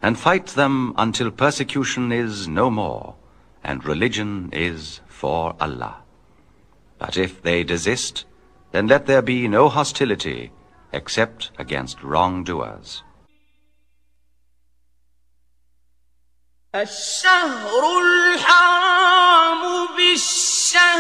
and fight them until persecution is no more, and religion is for Allah. But if they desist, then let there be no hostility except against wrongdoers. الشهر الحرام بالشهر